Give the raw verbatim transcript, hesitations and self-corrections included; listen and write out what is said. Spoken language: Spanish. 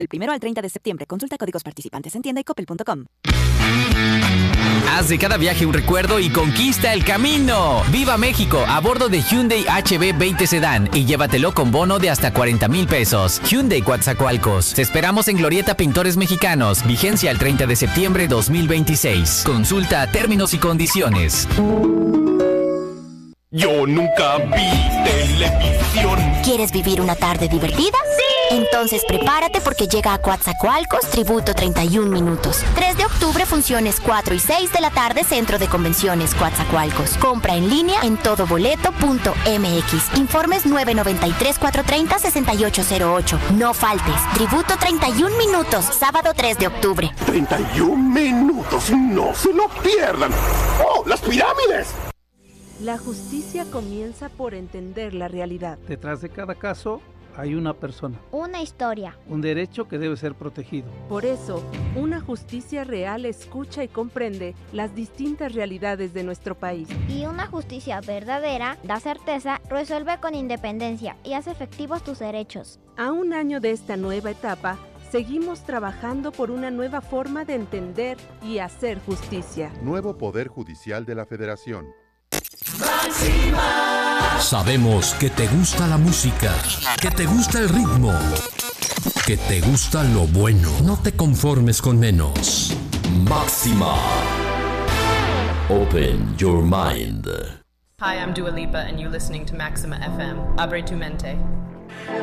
El primero al treinta de septiembre. Consulta códigos participantes en tienda y coppel punto com. Haz de cada viaje un recuerdo y conquista el camino. ¡Viva México! A bordo de Hyundai H B veinte Sedán y llévatelo con bono de hasta cuarenta mil pesos. Hyundai Coatzacoalcos. Te esperamos en Glorieta Pintores Mexicanos. Vigencia el treinta de septiembre dos mil veintiséis. Consulta términos y condiciones. Yo nunca vi televisión. ¿Quieres vivir una tarde divertida? ¡Sí! Entonces prepárate porque llega a Coatzacoalcos Tributo treinta y un minutos. tres de octubre, funciones cuatro y seis de la tarde, Centro de Convenciones Coatzacoalcos. Compra en línea en todoboleto punto m x. Informes nueve nueve tres, cuatro tres cero, seis ocho cero ocho. No faltes. Tributo treinta y un minutos, sábado tres de octubre. treinta y un minutos, no se lo pierdan. ¡Oh, las pirámides! La justicia comienza por entender la realidad. Detrás de cada caso hay una persona. Una historia. Un derecho que debe ser protegido. Por eso, una justicia real escucha y comprende las distintas realidades de nuestro país. Y una justicia verdadera da certeza, resuelve con independencia y hace efectivos tus derechos. A un año de esta nueva etapa, seguimos trabajando por una nueva forma de entender y hacer justicia. Nuevo Poder Judicial de la Federación. Máxima. Sabemos que te gusta la música, que te gusta el ritmo, que te gusta lo bueno. No te conformes con menos. Máxima. Open your mind. Hi, I'm Dua Lipa and you're listening to Maxima F M. Abre tu mente.